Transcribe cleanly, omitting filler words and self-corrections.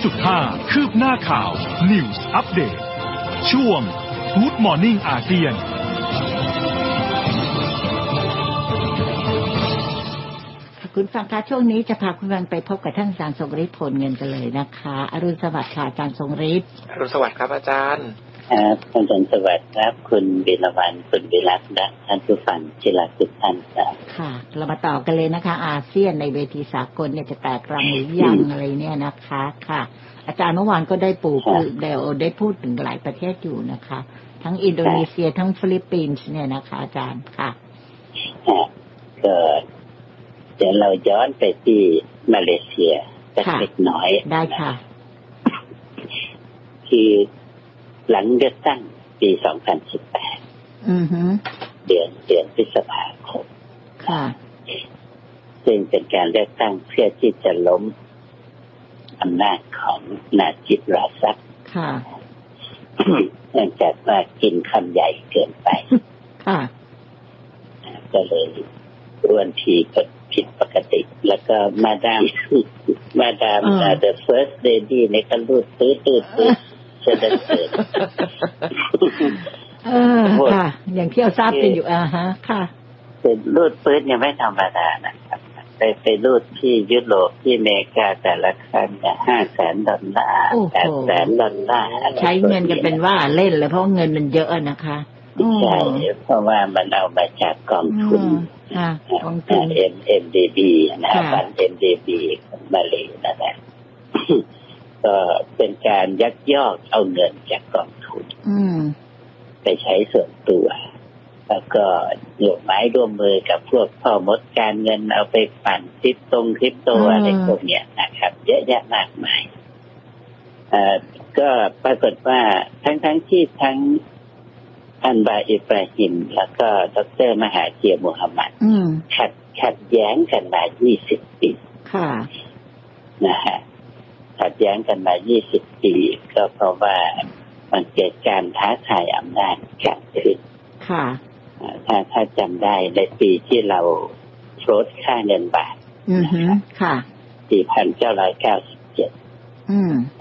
105 คืบหน้าข่าว News Update ช่วง Good Morning อาเซียนคุณฟังคะช่วงนี้จะพาคุณฟังไปพบกับท่านอาจารย์ทรงฤทธิ์ผลเงินกันเลยนะคะอรุณสวัสดิ์ค่ะอาจารย์ทรงฤทธิ์อรุณสวัสดิ์ครับอาจารย์ครับท่านอาจารย์สวัสดิ์ครับคุณวิรวรรณคุณวิรัตน์และท่านผู้ฟังที่รักทุกท่านครับค่ะเรามาต่อกันเลยนะคะอาเซียนในเวทีสากลเนี่ยจะแตกรังหรือยังอะไรเนี่ยนะคะค่ะอาจารย์เมื่อวานก็ได้ได้พูดถึงหลายประเทศอยู่นะคะทั้งอินโดนีเซียทั้งฟิลิปปินส์เนี่ยนะคะอาจารย์ค่ะก็เดี๋ยวเราย้อนไปที่มาเลเซียสักเล็กน้อยได้ค่ะคือหลังเลือกตั้งปี 2018เดือนพฤษภาคมค่ะซึ่งเป็นการเลือกตั้งเพื่อที่จะล้มอำนาจของนาจิบราซักค่ะเนื่องจากว่ากินคำใหญ่เกินไปค่ะก็เลยอ้วนทีก็ผิดปกติแล้วก็มาดาม the first lady ในการรูดตื้อเสด็จค่ะอย่างที่เราทราบกันอยู่ฮะค่ะเป็นรูดปื้ดยังไม่ธรรมดานะครับไปรูดที่ยุโรปที่อเมริกาแต่ละครั้งเนี่ย$500,000 $800,000 ใช้เงินกันเป็นว่าเล่นเลยเพราะเงินมันเยอะนะคะใช่เพราะว่ามันเอามาจากกองทุนMDB นะบัตร MDB ของมาเลนั่นแหละก็เป็นการยักยอกเอาเงินจากกองทุนไปใช้ส่วนตัวแล้วก็ร่วมไม้ร่วมมือกับพวกพ่อมดการเงินเอาไปปั่นคริปโตอะไรพวกเนี้ยนะครับเยอะแยะมากมายก็ปรากฏว่าทั้งที่ทั้งอันบาอิบราฮิมแล้วก็ดร.มหาธีร มูฮัมหมัดขัดแย้งกันมา20 ปีค่ะนะฮะขัดแย้งกันมา20 ปีก็เพราะว่ามันเกิดการท้าทายอำนาจกันขึ้นค่ะถ้าจำได้ในปีที่เราโฟลดค่าเงินบาทค่ะปี1997